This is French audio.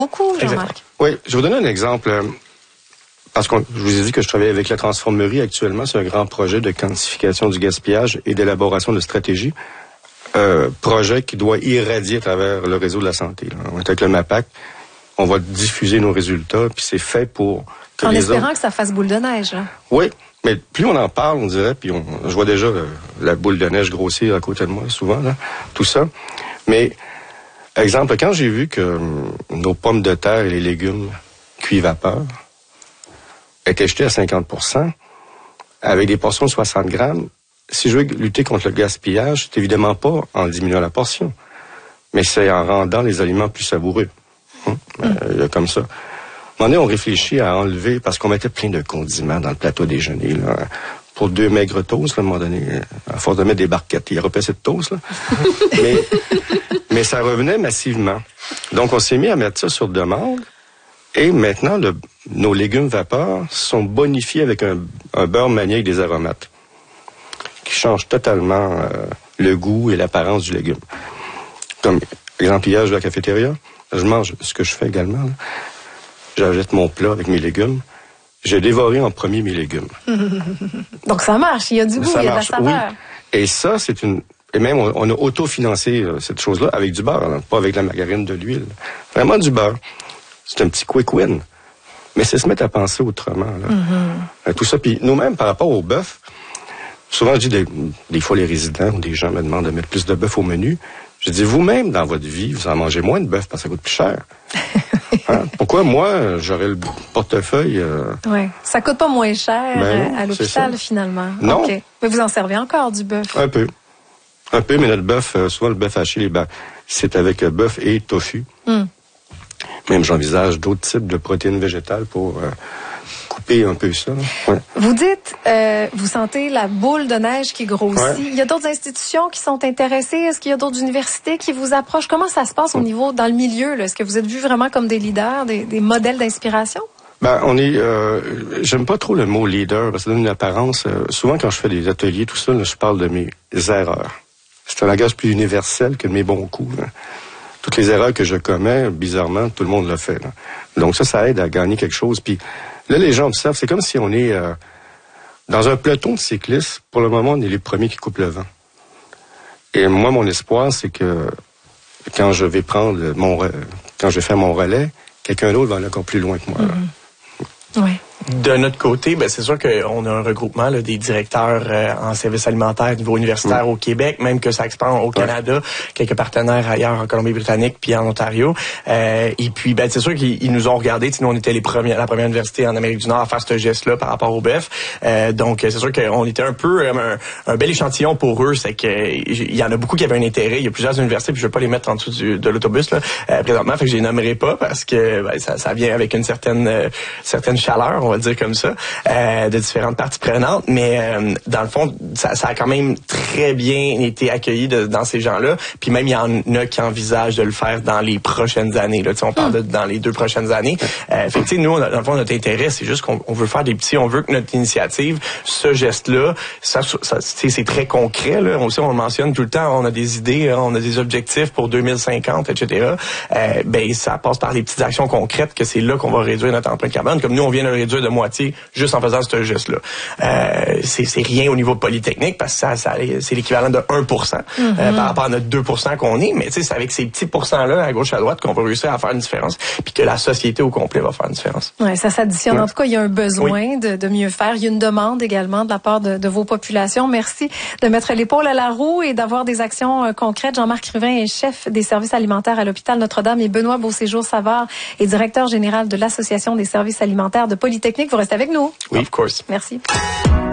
beaucoup, Jean-Marc. Oui, je vais vous donner un exemple. Parce que je vous ai dit que je travaille avec la Transformerie actuellement. C'est un grand projet de quantification du gaspillage et d'élaboration de stratégies. Projet qui doit irradier à travers le réseau de la santé. Là. On est avec le MAPAC. On va diffuser nos résultats, puis c'est fait pour que en les espérant autres... que ça fasse boule de neige. Là. Oui, mais plus on en parle, on dirait, puis je vois déjà la boule de neige grossir à côté de moi, souvent, là, tout ça. Mais, exemple, quand j'ai vu que nos pommes de terre et les légumes cuits vapeur étaient jetés à 50%, avec des portions de 60 grammes, si je veux lutter contre le gaspillage, c'est évidemment pas en diminuant la portion, mais c'est en rendant les aliments plus savoureux. Comme ça. À un moment donné, on réfléchit à enlever, parce qu'on mettait plein de condiments dans le plateau déjeuner, là, pour 2 maigres toasts, là, à un moment donné, à force de mettre des barquettes, il y aurait pas assez de toast, là. mais ça revenait massivement. Donc, on s'est mis à mettre ça sur demande, et maintenant, nos légumes vapeur sont bonifiés avec un beurre manié avec des aromates, qui change totalement le goût et l'apparence du légume. Comme, exemple, hier, je vais à la cafétéria, je mange ce que je fais également. J'achète mon plat avec mes légumes. J'ai dévoré en premier mes légumes. Donc ça marche, il y a du goût, il y a de la saveur. Oui. Et ça, c'est une... Et même, on a autofinancé cette chose-là avec du beurre, hein, pas avec la margarine, de l'huile. Vraiment du beurre. C'est un petit quick win. Mais c'est se mettre à penser autrement. Là. Tout ça. Puis nous-mêmes, par rapport au bœuf, souvent je dis des fois les résidents ou des gens me demandent de mettre plus de bœuf au menu. Je dis, vous-même, dans votre vie, vous en mangez moins de bœuf parce que ça coûte plus cher. Hein? Pourquoi, moi, j'aurais le portefeuille... Oui, ça coûte pas moins cher à l'hôpital, finalement. Non. Okay. Mais vous en servez encore, du bœuf? Un peu, mais notre bœuf, souvent le bœuf haché, c'est avec bœuf et tofu. Même j'envisage d'autres types de protéines végétales pour... couper un peu ça. Ouais. Vous dites, vous sentez la boule de neige qui grossit. Ouais. Il y a d'autres institutions qui sont intéressées? Est-ce qu'il y a d'autres universités qui vous approchent? Comment ça se passe au niveau, dans le milieu? Là? Est-ce que vous êtes vus vraiment comme des leaders, des modèles d'inspiration? On est... j'aime pas trop le mot leader, parce que ça donne une apparence... souvent, quand je fais des ateliers, tout ça, là, je parle de mes erreurs. C'est un langage plus universel que de mes bons coups. Là. Toutes les erreurs que je commets, bizarrement, tout le monde le fait. Là. Donc ça aide à gagner quelque chose. Puis là, les gens observent, c'est comme si on est dans un peloton de cyclistes. Pour le moment, on est les premiers qui coupent le vent. Et moi, mon espoir, c'est que quand je vais prendre quand je vais faire mon relais, quelqu'un d'autre va aller encore plus loin que moi. Oui. De notre côté, c'est sûr qu'on a un regroupement là, des directeurs en services alimentaires au niveau universitaire au Québec, même que ça expand au Canada, quelques partenaires ailleurs en Colombie-Britannique puis en Ontario. Et puis, c'est sûr qu'ils nous ont regardé. Nous, on était la première université en Amérique du Nord à faire ce geste-là par rapport au bœuf. Donc, c'est sûr qu'on était un peu un bel échantillon pour eux. C'est qu'il y en a beaucoup qui avaient un intérêt. Il y a plusieurs universités, puis je vais pas les mettre en dessous de l'autobus là présentement. Fait que je les nommerai pas parce que ça vient avec une certaine chaleur, on va dire comme ça, de différentes parties prenantes, mais dans le fond, ça a quand même très bien été accueilli dans ces gens-là, puis même il y en a qui envisagent de le faire dans les prochaines années. Là, on parle de dans les 2 prochaines années. Fait que nous, dans le fond, notre intérêt, c'est juste qu'on veut faire des petits, on veut que notre initiative, ce geste-là, ça c'est très concret. Là. On le mentionne tout le temps, on a des idées, on a des objectifs pour 2050, etc. Ça passe par les petites actions concrètes que c'est là qu'on va réduire notre empreinte carbone. Comme nous, on vient de le réduire de moitié juste en faisant ce geste-là. C'est rien au niveau polytechnique parce que c'est l'équivalent de 1% par rapport à notre 2% qu'on est, mais c'est avec ces petits pourcents-là à gauche à droite qu'on va réussir à faire une différence puis que la société au complet va faire une différence. Oui, ça s'additionne. En tout cas, il y a un besoin de mieux faire. Il y a une demande également de la part de vos populations. Merci de mettre l'épaule à la roue et d'avoir des actions concrètes. Jean-Marc Ruvin est chef des services alimentaires à l'hôpital Notre-Dame et Benoît Beauséjour-Savard est directeur général de l'Association des services alimentaires de Polytechnique. Vous restez avec nous. Oui, of course. Merci.